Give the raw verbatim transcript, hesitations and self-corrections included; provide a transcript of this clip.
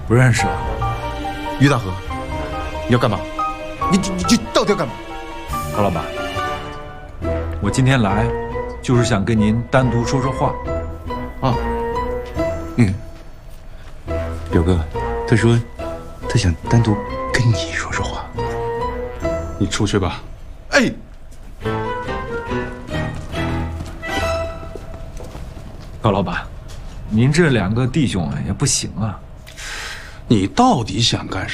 不认识了。 于大河，你要干嘛？你你你到底要干嘛？ 高老板，我今天来就是想跟您单独说说话。 啊， 嗯，表哥，他说他想单独跟你说说话。 你出去吧。 哎。 高老板，您这两个弟兄啊也不行啊！ 你到底想干什么？